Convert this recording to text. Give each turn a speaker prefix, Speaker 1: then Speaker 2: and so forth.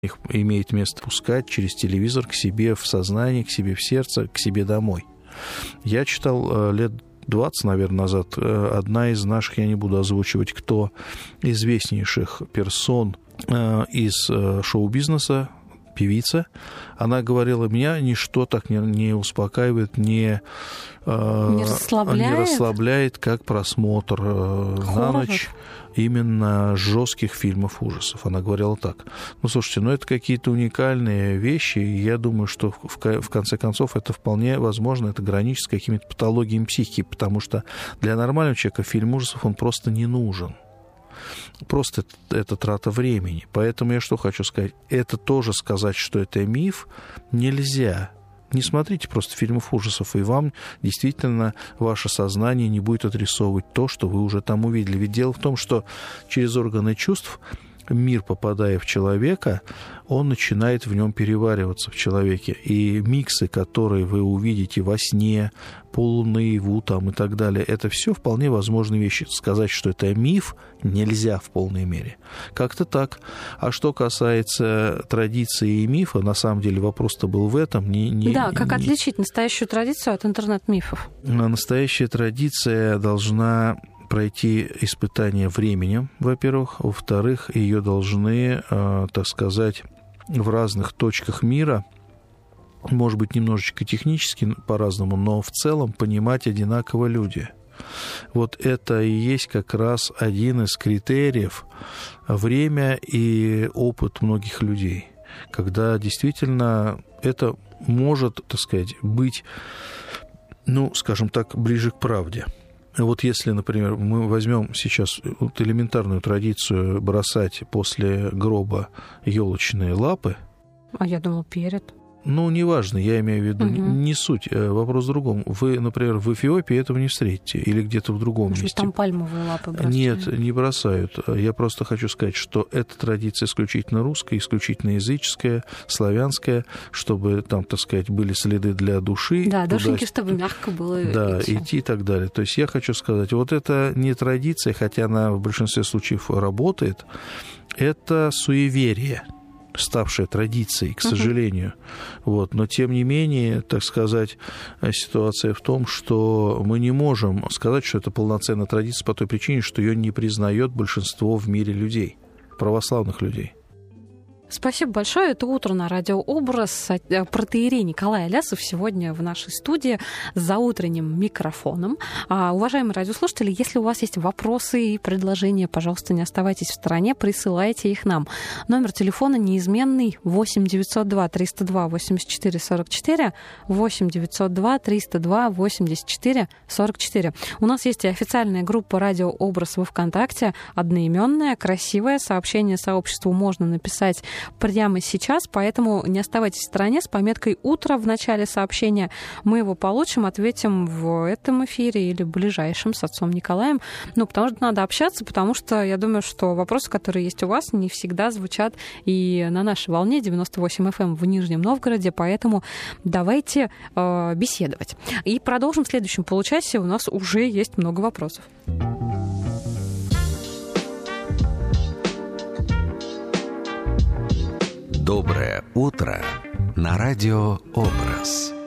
Speaker 1: их имеет место пускать через телевизор к себе в сознание, к себе в сердце, к себе домой. Я читал лет 20, наверное, назад, одна из наших, я не буду озвучивать, кто, известнейших персон из шоу-бизнеса, певица, она говорила, меня ничто так не успокаивает, не расслабляет, как просмотр на ночь именно жестких фильмов ужасов. Она говорила так. Ну, слушайте, это какие-то уникальные вещи, и я думаю, что в конце концов это вполне возможно, это граничит с какими-то патологиями психики, потому что для нормального человека фильм ужасов, он просто не нужен. Просто это трата времени. Поэтому я что хочу сказать? Это тоже сказать, что это миф, нельзя. Не смотрите просто фильмов ужасов, и вам действительно ваше сознание не будет отрисовывать то, что вы уже там увидели. Ведь дело в том, что через органы чувств мир, попадая в человека, он начинает в нем перевариваться в человеке. И миксы, которые вы увидите во сне, полунаяву там и так далее, это все вполне возможные вещи. Сказать, что это миф, нельзя в полной мере. Как-то так. А что касается традиции и мифа, на самом деле вопрос-то был в этом.
Speaker 2: Как отличить настоящую традицию от интернет-мифов?
Speaker 1: Настоящая традиция должна пройти испытание временем, во-первых. Во-вторых, ее должны, так сказать, в разных точках мира, может быть, немножечко технически по-разному, но в целом понимать одинаково люди. Вот это и есть как раз один из критериев время и опыт многих людей, когда действительно это может, так сказать, быть, скажем так, ближе к правде. Вот если, например, мы возьмем сейчас элементарную традицию бросать после гроба елочные лапы.
Speaker 2: А я думал, перед.
Speaker 1: Неважно, я имею в виду, не суть, вопрос в другом. Вы, например, в Эфиопии этого не встретите или где-то в другом месте.
Speaker 2: Там пальмовые лапы бросают?
Speaker 1: Нет, не бросают. Я просто хочу сказать, что эта традиция исключительно русская, исключительно языческая, славянская, чтобы там, так сказать, были следы для души.
Speaker 2: Да, душеньки, чтобы мягко было
Speaker 1: идти и так далее. То есть я хочу сказать, вот это не традиция, хотя она в большинстве случаев работает, это суеверие, ставшая традицией, к сожалению. Но, тем не менее, так сказать, ситуация в том, что мы не можем сказать, что это полноценная традиция по той причине, что ее не признает большинство в мире людей, православных людей.
Speaker 2: Спасибо большое. Это «Утро» на радио «Образ». Протоиерей Николай Алясов сегодня в нашей студии за утренним микрофоном. Уважаемые радиослушатели, если у вас есть вопросы и предложения, пожалуйста, не оставайтесь в стороне, присылайте их нам. Номер телефона неизменный 8 902 302 84 44, 8 902 302 84 44. У нас есть и официальная группа «Радио Образ» во ВКонтакте, одноименная, красивая. Сообщение сообществу можно написать прямо сейчас, поэтому не оставайтесь в стороне с пометкой «Утро» в начале сообщения. Мы его получим, ответим в этом эфире или в ближайшем с отцом Николаем. Потому что надо общаться, потому что я думаю, что вопросы, которые есть у вас, не всегда звучат и на нашей волне 98 FM в Нижнем Новгороде, поэтому давайте беседовать. И продолжим в следующем получасе. У нас уже есть много вопросов.
Speaker 3: Доброе утро на радио «Образ».